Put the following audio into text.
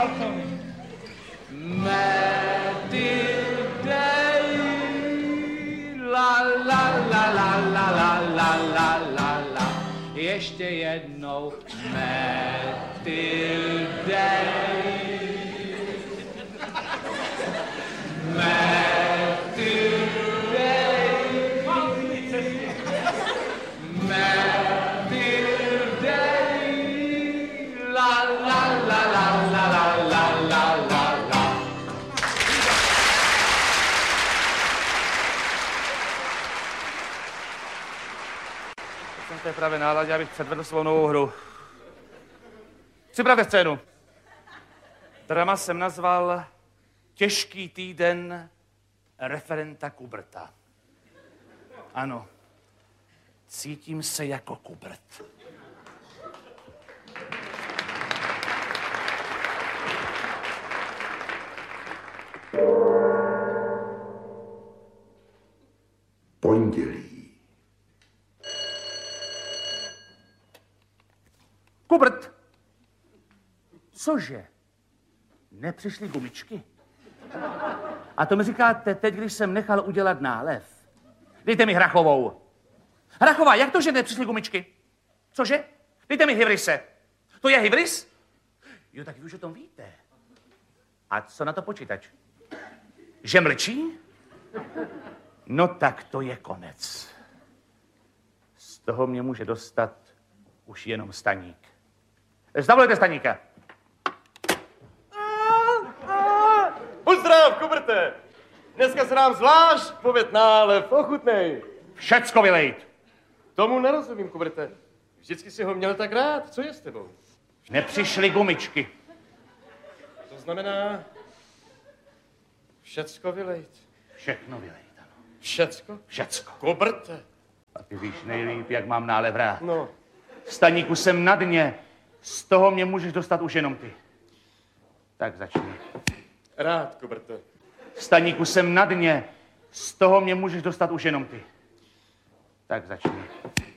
La la la la la la la la la la. Ještě jednou Matilde. To je právě náladě, abych předvedl svou novou hru. Připravte scénu. Drama jsem nazval Těžký týden referenta Kuberta. Ano, cítím se jako Kubert. Pondělí. Kubert! Cože? Nepřišly gumičky? A to mi říkáte teď, když jsem nechal udělat nálev. Dejte mi Hrachovou. Hrachová, jak to, že nepřišly gumičky? Cože? Dejte mi Hivrise. To je Hivris? Jo, tak vy už o tom víte. A co na to počítač? Že mlčí? No tak to je konec. Z toho mě může dostat už jenom Staník. Zavolejte Staníka. Pozdrav, Kuberte! Dneska se nám zvlášť pověd nálev, ochutnej. Všecko vylejt. Tomu nerozumím, Kuberte. Vždycky si ho měl tak rád. Co je s tebou? Nepřišly gumičky. To znamená všecko vylejt. Všechno vylejt, ano. Všecko? Všecko. Kuberte. A ty víš nejlíp, jak mám nálev rád. No. Staníku, jsem na dně. Z toho mě můžeš dostat už jenom ty. Tak začni. Rád, Kuberte. Staníku, jsem na dně. Z toho mě můžeš dostat už jenom ty. Tak začni.